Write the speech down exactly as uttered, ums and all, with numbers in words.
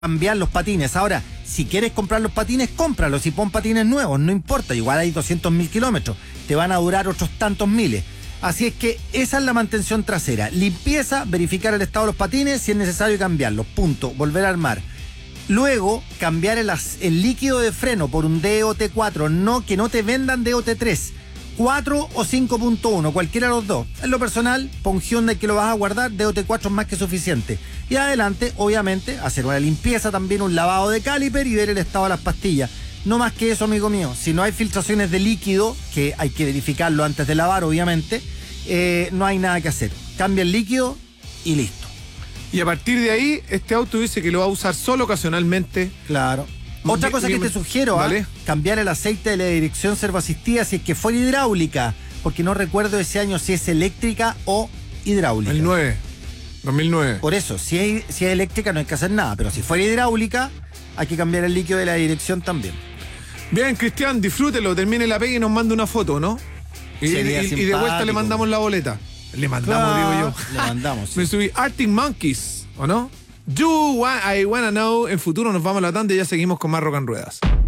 cambiar los patines. Ahora, si quieres comprar los patines, cómpralos y pon patines nuevos, no importa, igual hay doscientos mil kilómetros, te van a durar otros tantos miles. Así es que esa es la mantención trasera. Limpieza, verificar el estado de los patines, si es necesario cambiarlos, punto, volver a armar. Luego, cambiar el, el líquido de freno por un D O T cuatro, no, que no te vendan D O T tres, cuatro o cinco punto uno, cualquiera de los dos. En lo personal, pon Hyundai que lo vas a guardar, D O T cuatro es más que suficiente. Y adelante, obviamente, hacer una limpieza también, un lavado de caliper y ver el estado de las pastillas. No más que eso, amigo mío. Si no hay filtraciones de líquido, que hay que verificarlo antes de lavar, obviamente, eh, no hay nada que hacer. Cambia el líquido y listo. Y a partir de ahí, este auto dice que lo va a usar solo ocasionalmente. Claro. Otra cosa que te sugiero, ¿eh? ¿Vale? Cambiar el aceite de la dirección servoasistida si es que fuera hidráulica, porque no recuerdo ese año si es eléctrica o hidráulica. El nueve, dos mil nueve. Por eso, si es, si es eléctrica no hay que hacer nada, pero si fuera hidráulica, hay que cambiar el líquido de la dirección también. Bien, Cristian, disfrútelo, termine la pega y nos manda una foto, ¿no? Y, y, y de vuelta le mandamos la boleta. Le mandamos, claro, digo yo. Le mandamos. Sí. Me subí Arctic Monkeys, ¿o no? You, I Wanna Know. En futuro nos vamos a la tanda y ya seguimos con más Rock and Ruedas.